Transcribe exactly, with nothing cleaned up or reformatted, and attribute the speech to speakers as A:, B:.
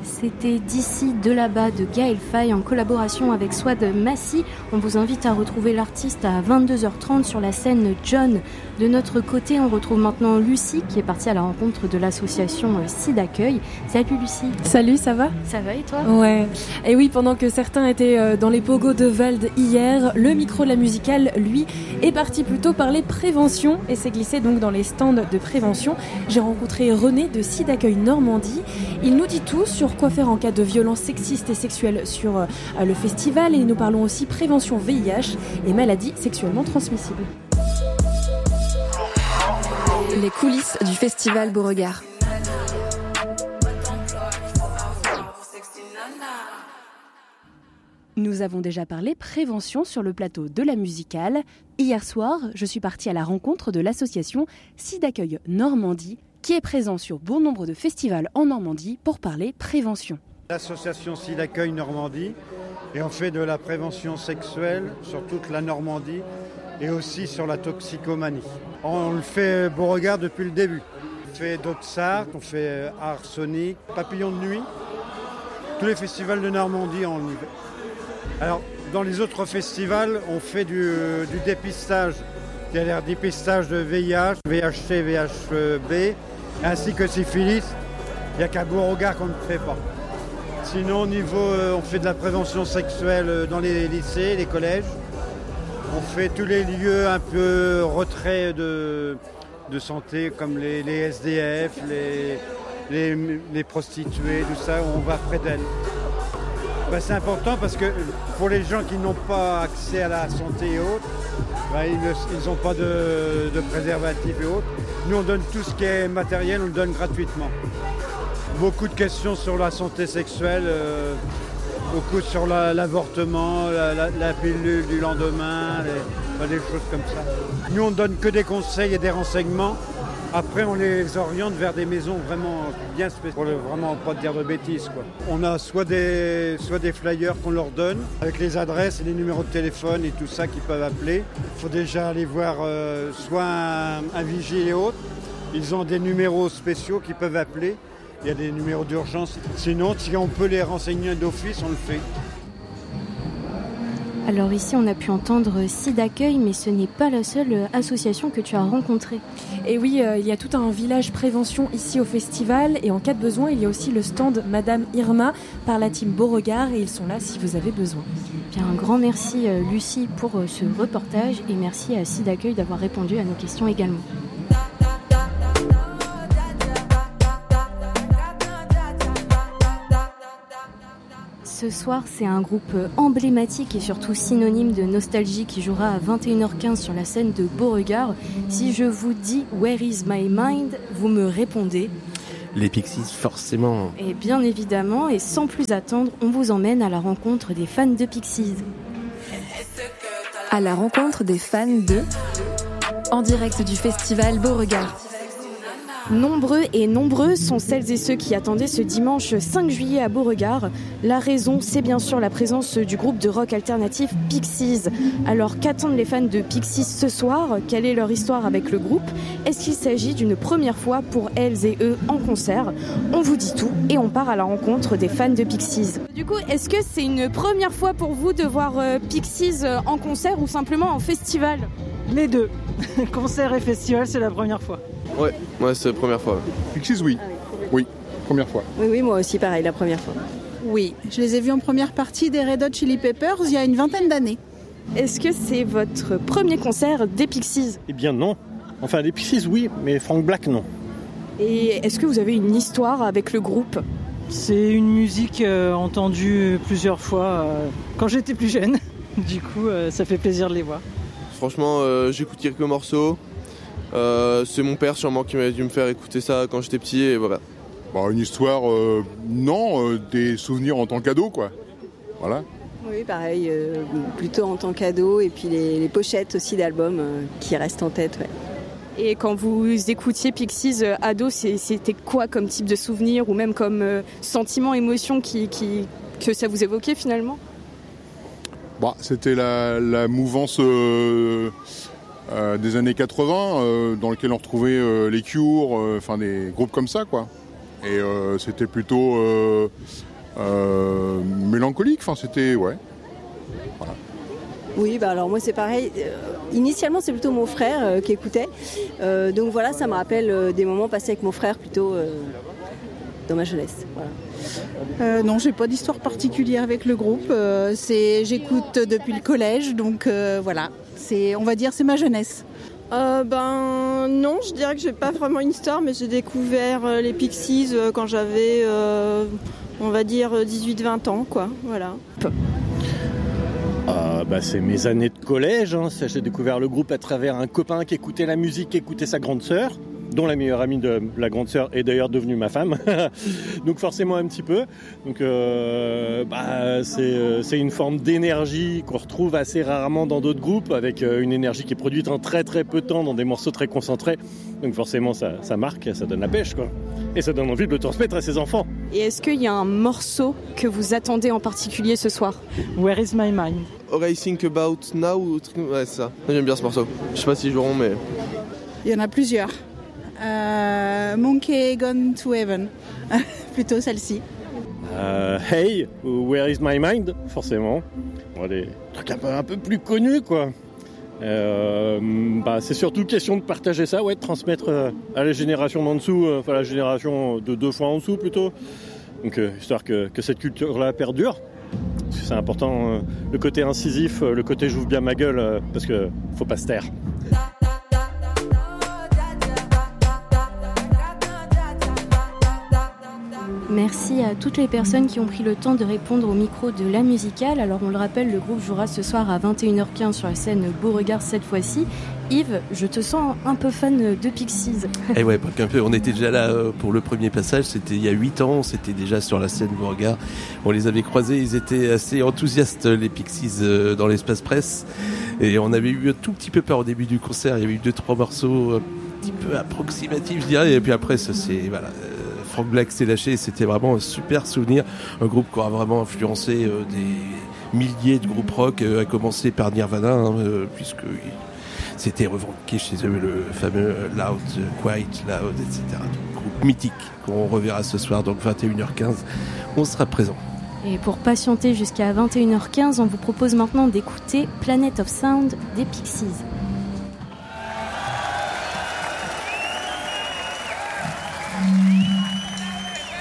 A: C'était D'ici, de là-bas de Gaël Faye en collaboration avec Swad Massy. On vous invite à retrouver l'artiste à vingt-deux heures trente sur la scène John. De notre côté, on retrouve maintenant Lucie qui est partie à la rencontre de l'association Sida Accueil. Salut Lucie.
B: Salut, ça va ?
A: Ça va et toi ?
B: Ouais. Et oui, pendant que certains étaient dans les pogos de Vald hier, le micro de la musicale, lui, est parti plutôt parler prévention et s'est glissé donc dans les stands de prévention. J'ai rencontré René de Sida Accueil Normandie. Il nous dit tout sur quoi faire en cas de violences sexistes et sexuelles sur euh, le festival, et nous parlons aussi prévention V I H et maladies sexuellement transmissibles.
C: Les coulisses du festival Beauregard.
B: Nous avons déjà parlé prévention sur le plateau de la musicale. Hier soir, je suis partie à la rencontre de l'association Sida Accueil Normandie, qui est présent sur bon nombre de festivals en Normandie pour parler prévention.
D: L'association Sida Accueil Normandie, et on fait de la prévention sexuelle sur toute la Normandie et aussi sur la toxicomanie. On le fait Beauregard depuis le début. On fait Doxart, on fait Arsonic, Papillon de nuit. Tous les festivals de Normandie, on y fait. Alors, dans les autres festivals, on fait du, du dépistage, c'est-à-dire dépistage de V I H, V H C, V H B, ainsi que syphilis. Il n'y a qu'à Beauregard qu'on ne fait pas. Sinon, au niveau, euh, on fait de la prévention sexuelle dans les lycées, les collèges. On fait tous les lieux un peu retrait de, de santé, comme les, les S D F, les, les, les prostituées, tout ça, on va près d'elles. Ben, c'est important parce que pour les gens qui n'ont pas accès à la santé et autres, ben, ils n'ont pas de, de préservatifs et autres. Nous, on donne tout ce qui est matériel, on le donne gratuitement. Beaucoup de questions sur la santé sexuelle, euh, beaucoup sur la, l'avortement, la, la, la pilule du lendemain, les, ben, des choses comme ça. Nous, on ne donne que des conseils et des renseignements. Après, on les oriente vers des maisons vraiment bien spéciales, pour vraiment pas dire de bêtises, quoi. On a soit des, soit des flyers qu'on leur donne, avec les adresses et les numéros de téléphone et tout ça qu'ils peuvent appeler. Il faut déjà aller voir euh, soit un, un vigile et autres. Ils ont des numéros spéciaux qu'ils peuvent appeler. Il y a des numéros d'urgence. Sinon, si on peut les renseigner d'office, on le fait.
A: Alors ici, on a pu entendre Sida Accueil, mais ce n'est pas la seule association que tu as rencontrée.
B: Et oui, euh, il y a tout un village prévention ici au festival, et en cas de besoin, il y a aussi le stand Madame Irma par la team Beauregard, et ils sont là si vous avez besoin.
A: Bien, un grand merci euh, Lucie pour euh, ce reportage, et merci à Sida Accueil d'avoir répondu à nos questions également. Ce soir, c'est un groupe emblématique et surtout synonyme de nostalgie qui jouera à vingt et une heures quinze sur la scène de Beauregard. Si je vous dis « Where is my mind ?», vous me répondez
E: les Pixies, forcément.
A: Et bien évidemment, et sans plus attendre, on vous emmène à la rencontre des fans de Pixies.
C: À la rencontre des fans de... En direct du festival Beauregard.
A: Nombreux et nombreuses sont celles et ceux qui attendaient ce dimanche cinq juillet à Beauregard. La raison, c'est bien sûr la présence du groupe de rock alternatif Pixies. Alors qu'attendent les fans de Pixies ce soir ? Quelle est leur histoire avec le groupe ? Est-ce qu'il s'agit d'une première fois pour elles et eux en concert ? On vous dit tout et on part à la rencontre des fans de Pixies. Du coup, est-ce que c'est une première fois pour vous de voir Pixies en concert ou simplement en festival ?
F: Les deux. Concert et festival, c'est la première fois.
G: Ouais, ouais, c'est la première fois.
H: Pixies, oui. Oui, première fois.
I: Oui, oui, moi aussi, pareil, la première fois.
J: Oui, je les ai vus en première partie des Red Hot Chili Peppers il y a une vingtaine d'années.
A: Est-ce que c'est votre premier concert des Pixies ?
K: Eh bien non. Enfin, des Pixies, oui, mais Frank Black, non.
A: Et est-ce que vous avez une histoire avec le groupe ?
F: C'est une musique euh, entendue plusieurs fois euh, quand j'étais plus jeune. Du coup, euh, ça fait plaisir de les voir.
G: Franchement, euh, j'écoute quelques morceaux. Euh, c'est mon père sûrement qui m'a dû me faire écouter ça quand j'étais petit et voilà.
H: Bah, une histoire, euh, non, euh, des souvenirs en tant qu'ado, quoi. Voilà.
I: Oui, pareil, euh, plutôt en tant qu'ado, et puis les, les pochettes aussi d'albums euh, qui restent en tête, ouais.
A: Et quand vous écoutiez Pixies euh, ado, c'était quoi comme type de souvenir ou même comme euh, sentiment, émotion qui, qui, que ça vous évoquait finalement ?
H: Bah, c'était la, la mouvance euh, euh, des années quatre-vingts, euh, dans laquelle on retrouvait euh, les Cure, enfin euh, des groupes comme ça, quoi. Et euh, c'était plutôt euh, euh, mélancolique. Enfin, c'était ouais. Voilà.
I: Oui, bah alors moi c'est pareil. Euh, initialement c'est plutôt mon frère euh, qui écoutait. Euh, donc voilà, ça me rappelle euh, des moments passés avec mon frère plutôt euh, dans ma jeunesse. Voilà.
J: Euh, non, j'ai pas d'histoire particulière avec le groupe. Euh, c'est, j'écoute depuis le collège, donc euh, voilà. C'est, on va dire, c'est ma jeunesse.
L: Euh, ben non, je dirais que j'ai pas vraiment une histoire, mais j'ai découvert euh, les Pixies euh, quand j'avais, euh, on va dire, dix-huit vingt ans, quoi. Voilà.
K: Euh, bah, c'est mes années de collège. Hein. J'ai découvert le groupe à travers un copain qui écoutait la musique, qui écoutait sa grande sœur, dont la meilleure amie de la grande sœur est d'ailleurs devenue ma femme. Donc forcément un petit peu. Donc euh, bah, c'est, c'est une forme d'énergie qu'on retrouve assez rarement dans d'autres groupes, avec une énergie qui est produite en très très peu de temps dans des morceaux très concentrés. Donc forcément ça, ça marque, ça donne la pêche, quoi. Et ça donne envie de le transmettre à ses enfants.
A: Et est-ce qu'il y a un morceau que vous attendez en particulier ce soir ?
F: Where is my mind ?
G: All I think about now, ouais, c'est ça. J'aime bien ce morceau. Je sais pas s'ils joueront, mais.
J: Il y en a plusieurs. Euh, Monkey Gone to Heaven, plutôt celle-ci.
K: Euh, hey, Where is my mind ? Forcément. Bon, des trucs un peu, un peu plus connus, quoi. Euh, bah, c'est surtout question de partager ça, ouais, de transmettre euh, à la génération d'en dessous, euh, enfin la génération de deux fois en dessous plutôt. Donc euh, histoire que, que cette culture-là perdure. Parce que c'est important, euh, le côté incisif, euh, le côté j'ouvre bien ma gueule, euh, parce que faut pas se taire.
A: Merci à toutes les personnes qui ont pris le temps de répondre au micro de La Musicale. Alors on le rappelle, le groupe jouera ce soir à vingt et une heures quinze sur la scène Beauregard cette fois-ci. Yves, je te sens un peu fan de Pixies.
E: Eh ouais, pas qu'un peu. On était déjà là pour le premier passage, c'était il y a huit ans, c'était déjà sur la scène Beauregard. On les avait croisés, ils étaient assez enthousiastes, les Pixies, dans l'espace presse. Et on avait eu un tout petit peu peur au début du concert, il y avait eu deux, trois morceaux un petit peu approximatifs, je dirais. Et puis après, ça c'est... voilà. Frank Black s'est lâché, c'était vraiment un super souvenir. Un groupe qui aura vraiment influencé euh, des milliers de groupes rock, euh, à commencer par Nirvana, hein, euh, puisque c'était revendiqué chez eux le fameux Loud, Quiet, Loud, et cetera. Donc, groupe mythique qu'on reverra ce soir, donc vingt et une heures quinze, on sera présent.
A: Et pour patienter jusqu'à vingt et une heures quinze, on vous propose maintenant d'écouter Planet of Sound des Pixies.